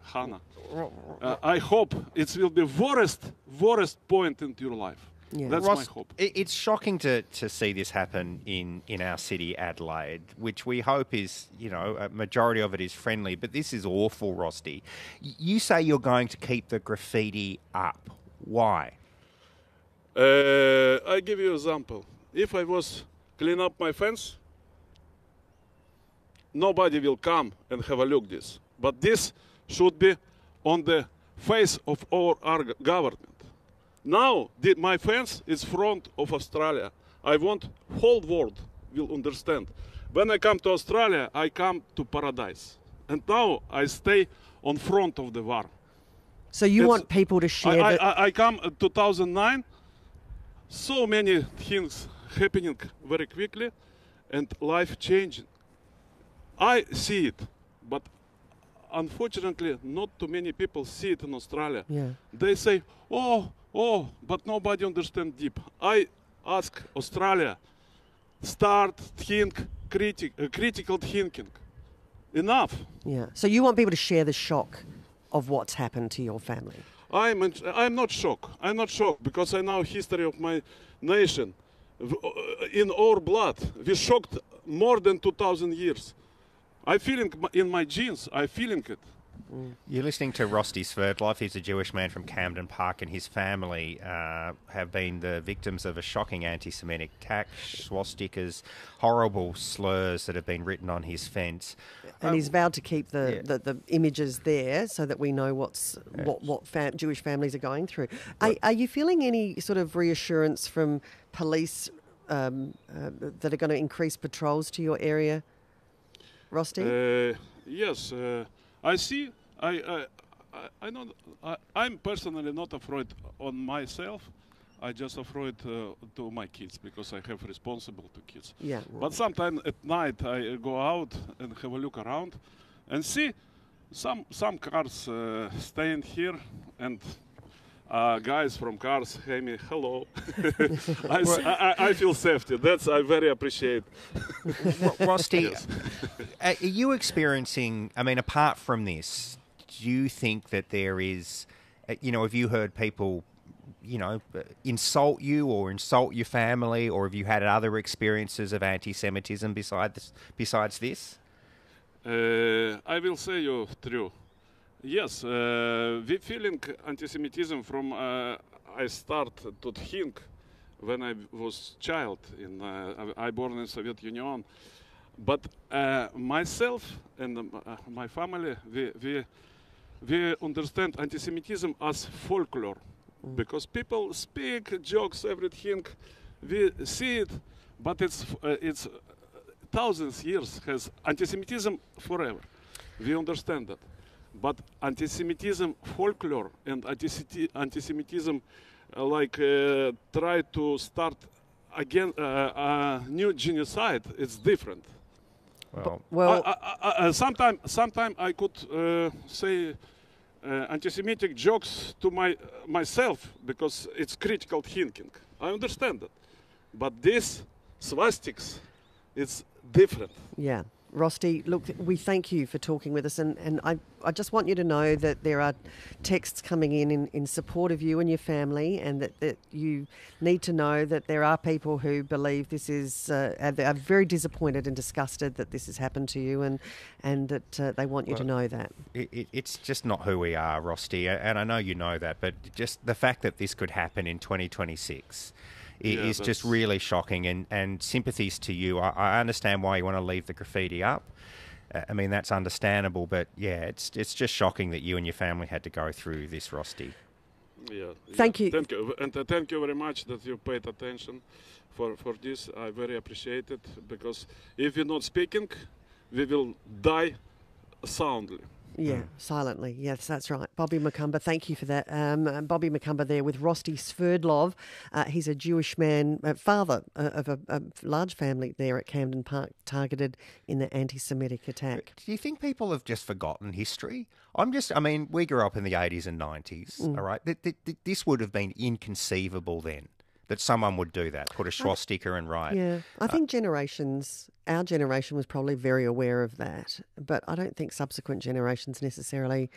Hannah. I hope it will be worst point in your life. Yeah. That's Ross, my hope. it's shocking to see this happen in our city, Adelaide, which we hope is, a majority of it is friendly. But this is awful, Rusty. You say you're going to keep the graffiti up. Why? I give you an example. If I was clean up my fence, nobody will come and have a look this. But this should be on the face of our government. Now, my fence is front of Australia. I want whole world will understand. When I come to Australia, I come to paradise. And now I stay on front of the war. So you want people to share I come 2009. So many things happening very quickly and life changing. I see it, but unfortunately not too many people see it in Australia. Yeah. They say, oh, but nobody understands deep. I ask Australia, start think critical thinking. Enough. Yeah. So you want people to share the shock of what's happened to your family. I'm not shocked. I'm not shocked because I know history of my nation. In our blood, we shocked more than 2,000 years. I feeling in my genes. I feeling it. You're listening to Rusty Sverdlov. He's a Jewish man from Camden Park, and his family have been the victims of a shocking anti-Semitic attack, swastikas, horrible slurs that have been written on his fence. And he's vowed to keep the images there so that we know what Jewish families are going through. Are you feeling any sort of reassurance from police that are going to increase patrols to your area, Rusty? Yes, I see. I know. I'm personally not afraid on myself. I just afraid to my kids because I have responsible to kids. Yeah. But sometimes at night I go out and have a look around and see some cars staying here and guys from cars hey me hello. I feel safety. That's I very appreciate. Rusty, Yes. Are you experiencing, apart from this, do you think that there is, have you heard people, insult you or insult your family, or have you had other experiences of anti-Semitism besides this? I will say you true. Yes, we feeling anti-Semitism from I start to think when I was child. I born in Soviet Union, but myself and my family we understand anti-Semitism as folklore because people speak jokes everything. We see it, but it's thousands years has anti-Semitism forever. We understand that. But anti-Semitism folklore and anti-Semitism try to start again a new genocide. It's different. Well, Sometimes I could say anti-Semitic jokes to myself because it's critical thinking. I understand that, but this swastikas, it's different. Yeah. Rusty, look, we thank you for talking with us, and I just want you to know that there are texts coming in support of you and your family, and that you need to know that there are people who believe this is, are very disappointed and disgusted that this has happened to you, and that they want you to know that. It's just not who we are, Rusty, and I know you know that, but just the fact that this could happen in 2026... is just really shocking, and sympathies to you. I understand why you want to leave the graffiti up. That's understandable, but yeah, it's just shocking that you and your family had to go through this, Rusty. Yeah. Thank you. Thank you. And thank you very much that you paid attention for this. I very appreciate it, because if we're not speaking, we will die soundly. Yeah, silently. Yes, that's right. Bobby Macumber, thank you for that. Bobby Macumber there with Rusty Sverdlov. He's a Jewish man, father of a large family there at Camden Park, targeted in the anti-Semitic attack. Do you think people have just forgotten history? We grew up in the 80s and 90s, all right? This would have been inconceivable then, that someone would do that, put a swastika and riot. Yeah, I think our generation was probably very aware of that, but I don't think subsequent generations necessarily